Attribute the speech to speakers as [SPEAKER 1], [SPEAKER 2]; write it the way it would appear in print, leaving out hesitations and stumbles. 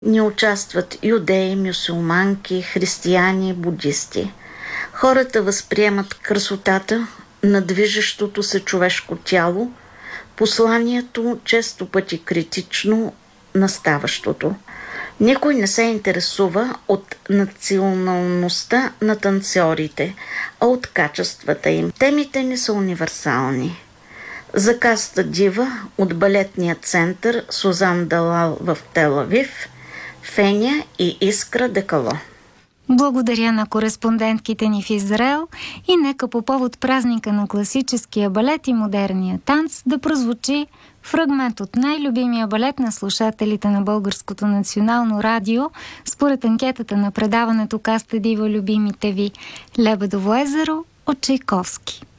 [SPEAKER 1] Не участват юдеи, мюсюлманки, християни, будисти. Хората възприемат красотата на движещото се човешко тяло, посланието често пъти критично на ставащото. Никой не се интересува от националността на танцорите, а от качествата им. Темите ни са универсални. За каста дива от балетния център Сузан Далал в Тел Авив, Феня и Искра Декало.
[SPEAKER 2] Благодаря на кореспондентките ни в Израел и нека по повод празника на класическия балет и модерния танц да прозвучи фрагмент от най-любимия балет на слушателите на Българското национално радио според анкетата на предаването Каста дива любимите ви Лебедово езеро от Чайковски.